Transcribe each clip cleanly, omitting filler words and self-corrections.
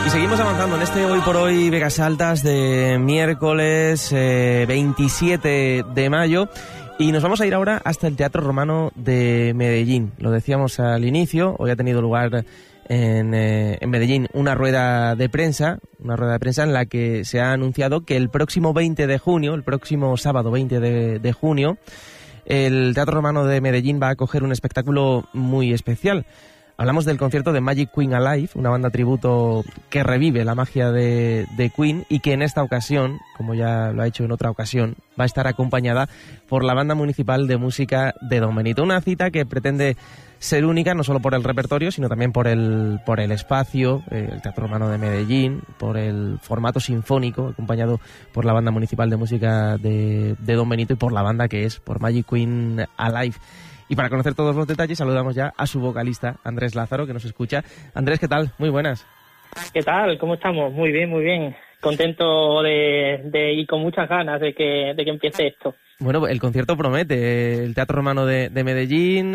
Y seguimos avanzando en este Hoy por Hoy Vegas Altas de miércoles 27 de mayo. Y nos vamos a ir ahora hasta el Teatro Romano de Medellín. Lo decíamos al inicio, hoy ha tenido lugar en Medellín una rueda de prensa en la que se ha anunciado que el próximo 20 de junio, el próximo sábado 20 de junio, el Teatro Romano de Medellín va a acoger un espectáculo muy especial. Hablamos del concierto de Magic Queen Alive, una banda tributo que revive la magia de Queen y que en esta ocasión, como ya lo ha hecho en otra ocasión, va a estar acompañada por la Banda Municipal de Música de Don Benito. Una cita que pretende ser única no solo por el repertorio, sino también por el espacio, el Teatro Romano de Medellín, por el formato sinfónico, acompañado por la Banda Municipal de Música de Don Benito y por la banda que es, por Magic Queen Alive. Y para conocer todos los detalles, saludamos ya a su vocalista, Andrés Lázaro, que nos escucha. Andrés, ¿qué tal? Muy buenas. ¿Qué tal? ¿Cómo estamos? Muy bien, muy bien. Contento y con muchas ganas de que empiece esto. Bueno, el concierto promete. El Teatro Romano de Medellín,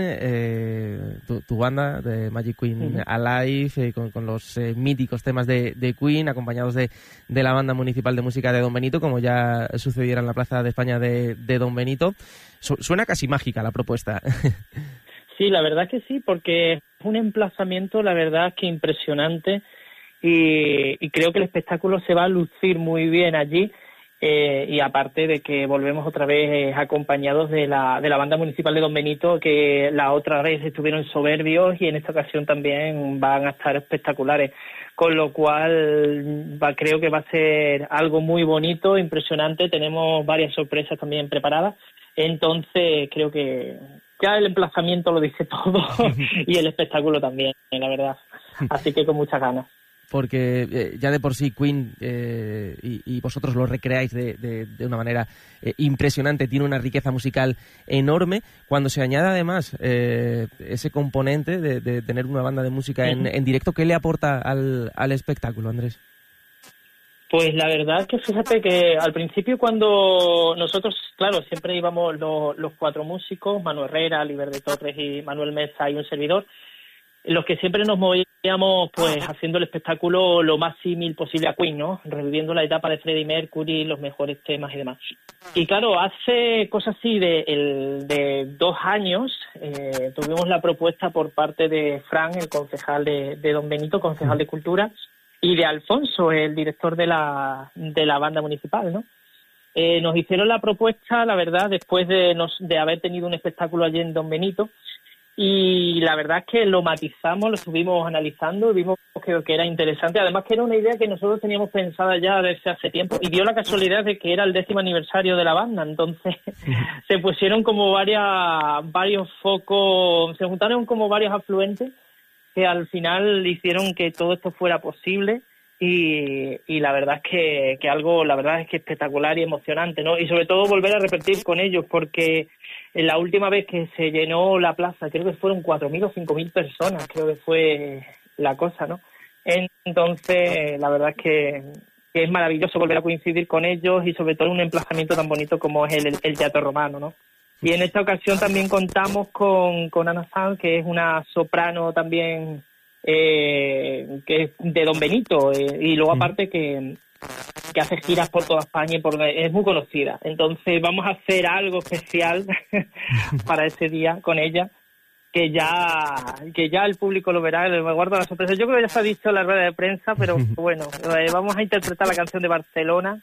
tu banda, de Magic Queen Alive, con los míticos temas de Queen, acompañados de la Banda Municipal de Música de Don Benito, como ya sucediera en la Plaza de España de Don Benito. Suena casi mágica la propuesta. Sí, la verdad que sí, porque es un emplazamiento, la verdad que impresionante, y creo que el espectáculo se va a lucir muy bien allí, y aparte de que volvemos otra vez acompañados de la Banda Municipal de Don Benito, que la otra vez estuvieron soberbios y en esta ocasión también van a estar espectaculares, con lo cual creo que va a ser algo muy bonito, impresionante. Tenemos varias sorpresas también preparadas. Entonces creo que ya el emplazamiento lo dice todo y el espectáculo también, la verdad. Así que con muchas ganas. Porque ya de por sí Queen, y vosotros lo recreáis de una manera impresionante, tiene una riqueza musical enorme. Cuando se añade además ese componente de tener una banda de música en directo, ¿qué le aporta al espectáculo, Andrés? Pues la verdad es que fíjate que al principio, cuando nosotros, claro, siempre íbamos los cuatro músicos, Manu Herrera, Liber de Torres y Manuel Meza y un servidor, los que siempre nos movíamos pues haciendo el espectáculo lo más símil posible a Queen, ¿no? Reviviendo la etapa de Freddie Mercury, los mejores temas y demás. Y claro, hace cosas así de 2 años, tuvimos la propuesta por parte de Fran, el concejal de Don Benito, concejal de Cultura, y de Alfonso, el director de la banda municipal, ¿no? Nos hicieron la propuesta, la verdad, después de haber tenido un espectáculo allí en Don Benito, y la verdad es que lo matizamos, lo estuvimos analizando y vimos que era interesante. Además que era una idea que nosotros teníamos pensada ya desde hace tiempo, y dio la casualidad de que era el 10º aniversario de la banda, entonces se pusieron como varios focos, se juntaron como varios afluentes que al final hicieron que todo esto fuera posible, y la verdad es que algo, la verdad es que espectacular y emocionante, ¿no? Y sobre todo volver a repetir con ellos, porque la última vez que se llenó la plaza, creo que fueron 4.000 o 5.000 personas, creo que fue la cosa, ¿no? Entonces, la verdad es que es maravilloso volver a coincidir con ellos, y sobre todo un emplazamiento tan bonito como es el Teatro Romano, ¿no? Y en esta ocasión también contamos con Ana Sanz, que es una soprano también, que es de Don Benito, y luego aparte que hace giras por toda España y es muy conocida. Entonces vamos a hacer algo especial para ese día con ella, que ya el público lo verá. Me guardo la sorpresa. Yo creo que ya se ha dicho en la rueda de prensa, pero bueno, vamos a interpretar la canción de Barcelona.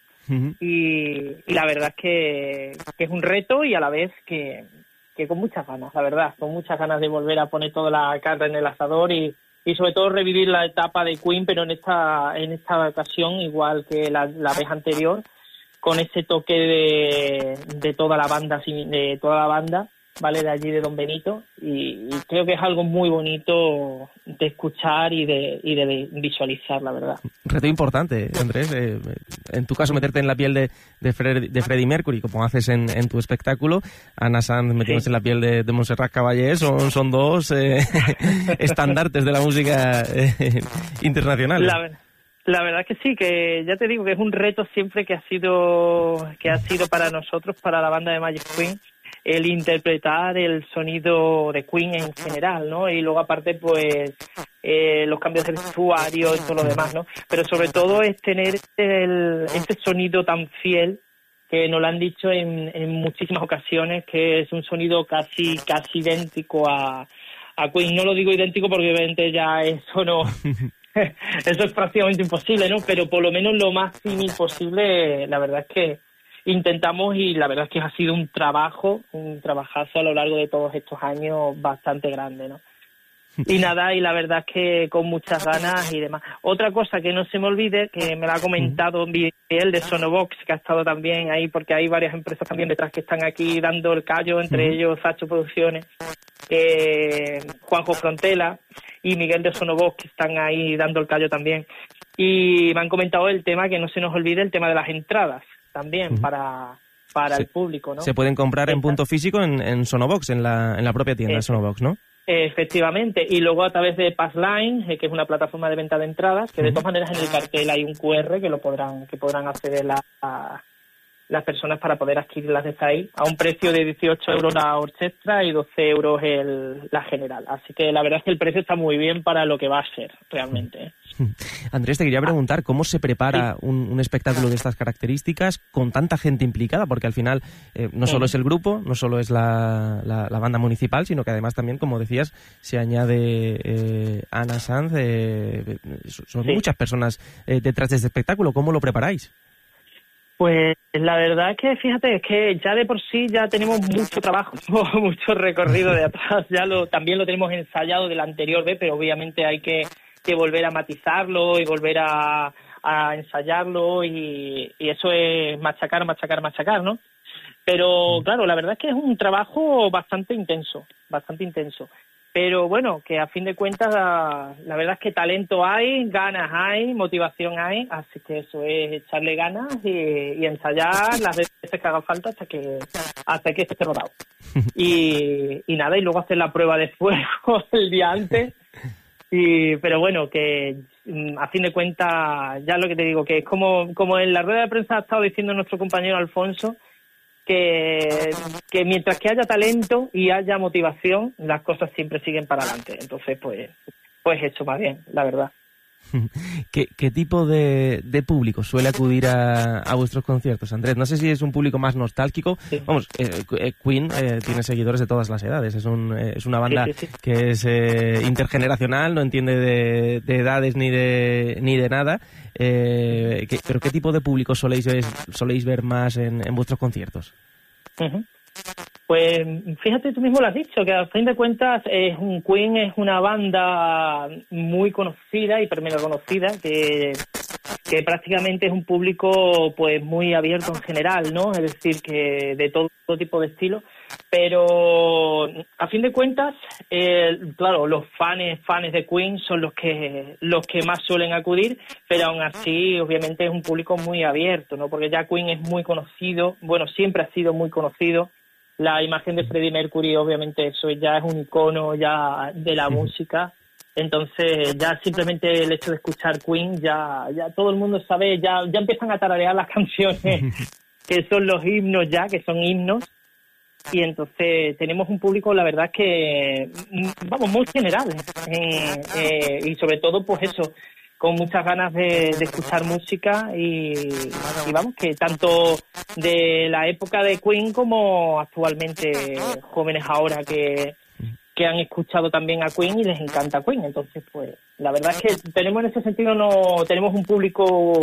Y la verdad es que es un reto, y a la vez que con muchas ganas, la verdad, con muchas ganas de volver a poner toda la carne en el asador y sobre todo revivir la etapa de Queen, pero en esta ocasión igual que la vez anterior, con ese toque de toda la banda, ¿vale? De allí de Don Benito, y creo que es algo muy bonito de escuchar y de visualizar, la verdad. Reto importante, Andrés, en tu caso meterte en la piel de Freddie Mercury, como haces en tu espectáculo. Ana Sanz metiéndose en la piel de Montserrat Caballé, son dos estandartes de la música internacional. La verdad que sí, que ya te digo que es un reto siempre que ha sido para nosotros, para la banda de Magic Queen, el interpretar el sonido de Queen en general, ¿no? Y luego aparte, pues, los cambios de vestuario y todo lo demás, ¿no? Pero sobre todo es tener este sonido tan fiel que nos lo han dicho en muchísimas ocasiones, que es un sonido casi idéntico a Queen. No lo digo idéntico porque obviamente ya eso no... eso es prácticamente imposible, ¿no? Pero por lo menos lo más símil posible, la verdad es que intentamos, y la verdad es que ha sido un trabajazo a lo largo de todos estos años bastante grande, ¿no? Y nada, y la verdad es que con muchas ganas y demás. Otra cosa que no se me olvide, que me lo ha comentado Miguel de Sonobox, que ha estado también ahí, porque hay varias empresas también detrás que están aquí dando el callo, entre ellos Sacho Producciones, Juanjo Frontela y Miguel de Sonobox, que están ahí dando el callo también. Y me han comentado el tema, que no se nos olvide el tema de las entradas también para el público, ¿no? Se pueden comprar en punto físico en Sonobox, en la propia tienda de Sonobox, ¿no? Efectivamente, y luego a través de Passline, que es una plataforma de venta de entradas, que de todas maneras en el cartel hay un QR que podrán acceder las personas para poder adquirirlas desde ahí, a un precio de 18 euros la orquesta y 12 euros la general. Así que la verdad es que el precio está muy bien para lo que va a ser realmente. Andrés, te quería preguntar cómo se prepara un espectáculo de estas características con tanta gente implicada, porque al final no solo es el grupo, no solo es la banda municipal, sino que además también, como decías, se añade Ana Sanz. Son muchas personas detrás de este espectáculo. ¿Cómo lo preparáis? Pues la verdad es que, fíjate, es que ya de por sí ya tenemos mucho trabajo, mucho recorrido de atrás, también lo tenemos ensayado de la anterior vez, pero obviamente hay que volver a matizarlo y volver a ensayarlo, y eso es machacar, ¿no? Pero claro, la verdad es que es un trabajo bastante intenso. Pero bueno, que a fin de cuentas la verdad es que talento hay, ganas hay, motivación hay, así que eso es echarle ganas y ensayar las veces que haga falta hasta que esté rodado. Y nada, y luego hacer la prueba de fuego el día antes. Pero bueno, que a fin de cuentas, ya lo que te digo, que es como en la rueda de prensa ha estado diciendo nuestro compañero Alfonso, que mientras que haya talento y haya motivación, las cosas siempre siguen para adelante. Entonces, pues eso, más bien, la verdad. ¿Qué tipo de público suele acudir a vuestros conciertos, Andrés? No sé si es un público más nostálgico. Sí. Vamos, Queen tiene seguidores de todas las edades. Es una banda que es intergeneracional, no entiende de edades ni de nada. Pero ¿qué tipo de público soléis ver más en vuestros conciertos? Uh-huh. Pues fíjate, tú mismo lo has dicho, que a fin de cuentas Queen es una banda muy conocida, hiper mega conocida, que prácticamente es un público pues muy abierto en general, ¿no? Es decir, que de todo tipo de estilos, pero a fin de cuentas, claro, los fans de Queen son los que más suelen acudir, pero aún así, obviamente, es un público muy abierto, ¿no? Porque ya Queen es muy conocido, bueno, siempre ha sido muy conocido. La imagen de Freddie Mercury, obviamente, eso ya es un icono ya de la música. Entonces, ya simplemente el hecho de escuchar Queen, ya todo el mundo sabe, ya empiezan a tararear las canciones que son los himnos ya, que son himnos. Y entonces tenemos un público, la verdad, que, vamos, muy general. Y sobre todo, pues eso, con muchas ganas de escuchar música y vamos, que tanto de la época de Queen como actualmente jóvenes ahora que han escuchado también a Queen y les encanta Queen. Entonces, pues la verdad es que tenemos en ese sentido tenemos un público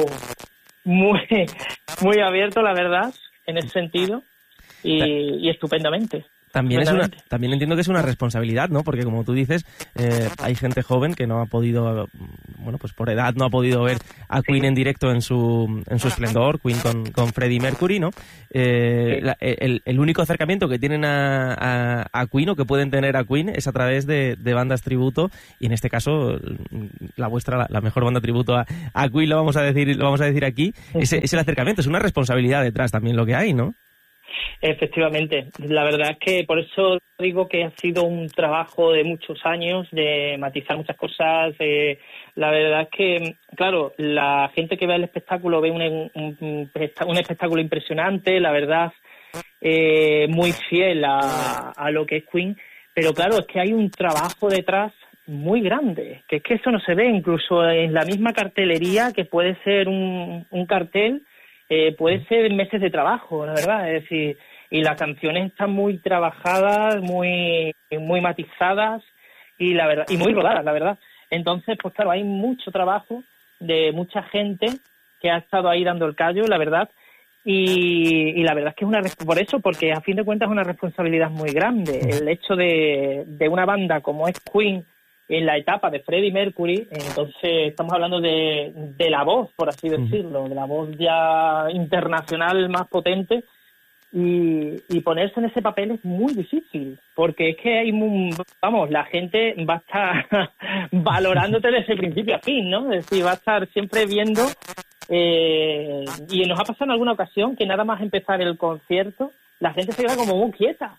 muy abierto, la verdad, en ese sentido, y estupendamente. También entiendo que es una responsabilidad, ¿no? Porque como tú dices, hay gente joven que no ha podido, bueno, pues por edad no ha podido ver a Queen en directo en su esplendor, Queen con Freddie Mercury, ¿no? El único acercamiento que tienen a Queen, o que pueden tener a Queen, es a través de bandas tributo, y en este caso la vuestra, la mejor banda tributo a Queen, lo vamos a decir aquí. Es el acercamiento, es una responsabilidad detrás también lo que hay, ¿no? Efectivamente, la verdad es que por eso digo que ha sido un trabajo de muchos años, de matizar muchas cosas. La verdad es que, claro, la gente que ve el espectáculo ve un espectáculo impresionante, la verdad, muy fiel a lo que es Queen, pero claro, es que hay un trabajo detrás muy grande, que es que eso no se ve incluso en la misma cartelería, que puede ser un cartel, puede ser meses de trabajo, la verdad, es decir, y las canciones están muy trabajadas, muy matizadas y la verdad, y muy rodadas, la verdad. Entonces, pues claro, hay mucho trabajo de mucha gente que ha estado ahí dando el callo, la verdad, y la verdad es que por eso, porque a fin de cuentas es una responsabilidad muy grande. El hecho de una banda como es Queen en la etapa de Freddie Mercury, entonces estamos hablando de la voz, por así decirlo, de la voz ya internacional más potente, y ponerse en ese papel es muy difícil, porque es que la gente va a estar valorándote desde principio a fin, ¿no? Es decir, va a estar siempre viendo, y nos ha pasado en alguna ocasión que nada más empezar el concierto, la gente se queda como muy quieta,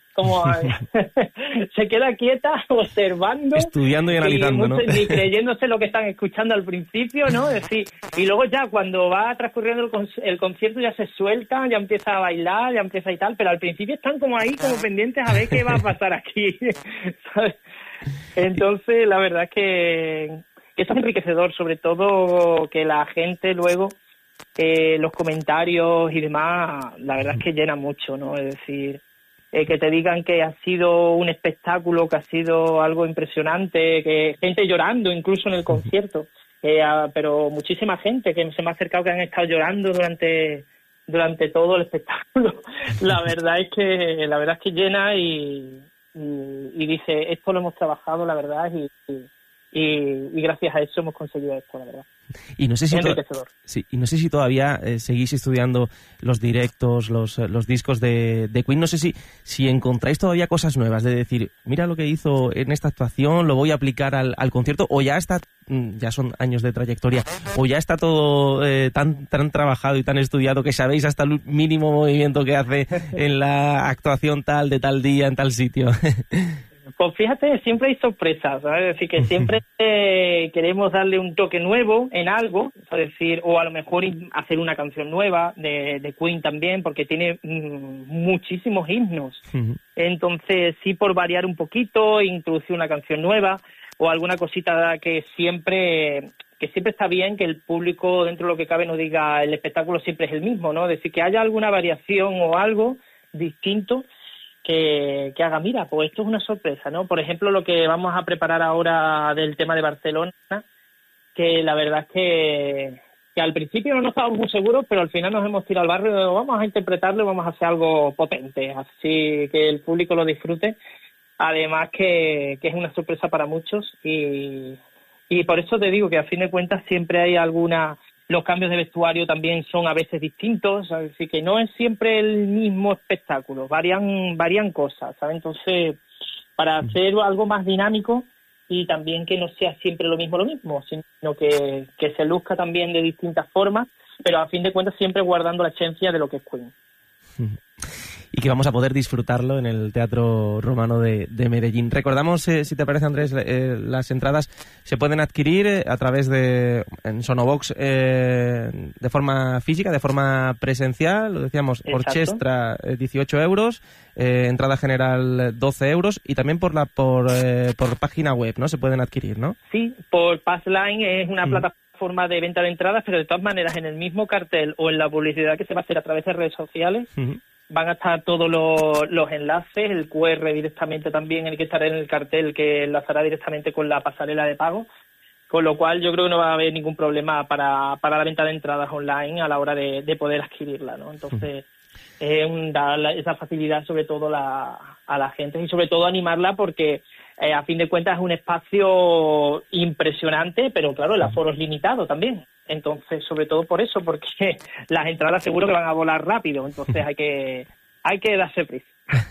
se queda quieta observando, estudiando y analizando, ¿no? Ni creyéndose lo que están escuchando al principio, ¿no? Es decir, y luego ya cuando va transcurriendo el concierto ya se sueltan, ya empieza a bailar, ya empieza y tal, pero al principio están como ahí, como pendientes a ver qué va a pasar aquí, ¿sabes? Entonces, la verdad es que eso es enriquecedor, sobre todo que la gente luego, los comentarios y demás, la verdad es que llena mucho, ¿no? Es decir, que te digan que ha sido un espectáculo, que ha sido algo impresionante, que gente llorando incluso en el concierto, pero muchísima gente que se me ha acercado que han estado llorando durante todo el espectáculo. La verdad es que llena y dice, esto lo hemos trabajado, la verdad, y gracias a eso hemos conseguido esto, la verdad. Y no sé si todavía seguís estudiando los directos, los discos de Queen. No sé si encontráis todavía cosas nuevas, de decir, mira lo que hizo en esta actuación, lo voy a aplicar al concierto, o ya son años de trayectoria, o ya está todo tan trabajado y tan estudiado que sabéis hasta el mínimo movimiento que hace en la actuación tal, de tal día, en tal sitio. Pues fíjate, siempre hay sorpresas, ¿sabes? Es decir, que siempre queremos darle un toque nuevo en algo, es decir, o a lo mejor hacer una canción nueva de Queen también, porque tiene muchísimos himnos. Entonces, sí, por variar un poquito, introducir una canción nueva o alguna cosita que siempre está bien que el público, dentro de lo que cabe, no diga el espectáculo siempre es el mismo, ¿no? Es decir, que haya alguna variación o algo distinto que haga, mira, pues esto es una sorpresa, ¿no? Por ejemplo, lo que vamos a preparar ahora del tema de Barcelona, que la verdad es que al principio no nos estábamos muy seguros, pero al final nos hemos tirado al barrio, vamos a interpretarlo y vamos a hacer algo potente, así que el público lo disfrute. Además que es una sorpresa para muchos y por eso te digo que a fin de cuentas siempre hay los cambios de vestuario también son a veces distintos, así que no es siempre el mismo espectáculo, varían cosas, ¿sabes? Entonces, para hacer algo más dinámico y también que no sea siempre lo mismo, sino que se luzca también de distintas formas, pero a fin de cuentas siempre guardando la esencia de lo que es Queen. Y que vamos a poder disfrutarlo en el Teatro Romano de Medellín. Recordamos, si te parece, Andrés, las entradas se pueden adquirir a través en Sonobox de forma física, de forma presencial, lo decíamos. Exacto. Orchestra 18 euros, entrada general 12 euros y también por página web, ¿no? Se pueden adquirir, ¿no? Sí, por Passline, es una plataforma de venta de entradas, pero de todas maneras en el mismo cartel o en la publicidad que se va a hacer a través de redes sociales van a estar todos los enlaces, el QR directamente también, el que estará en el cartel, que enlazará directamente con la pasarela de pago, con lo cual yo creo que no va a haber ningún problema para la venta de entradas online a la hora de poder adquirirla, ¿no? Entonces, dar esa facilidad sobre todo a la gente y sobre todo animarla porque a fin de cuentas es un espacio impresionante, pero claro, el aforo es limitado también. Entonces, sobre todo por eso, porque las entradas seguro que van a volar rápido, entonces hay que darse prisa.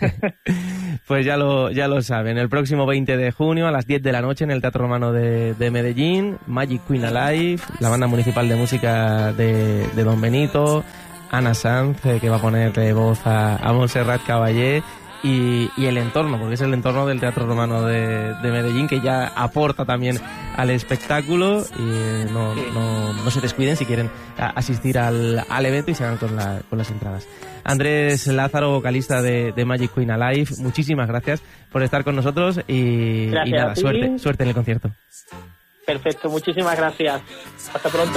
Pues ya lo saben, el próximo 20 de junio a las 10 de la noche en el Teatro Romano de Medellín, Magic Queen Alive, la banda municipal de música de Don Benito, Ana Sanz, que va a poner voz a Montserrat Caballé, y el entorno, porque es el entorno del Teatro Romano de Medellín, que ya aporta también al espectáculo, y no se descuiden si quieren asistir al evento y se hagan con las entradas. Andrés Lázaro, vocalista de Magic Queen Alive, muchísimas gracias por estar con nosotros y nada, suerte en el concierto. Perfecto, muchísimas gracias. Hasta pronto.